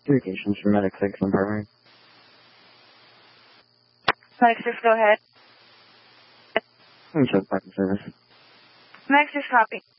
Communications from Medic 6 on Parkway. Medic 6, go ahead. Check parking service. Medic 6, copy.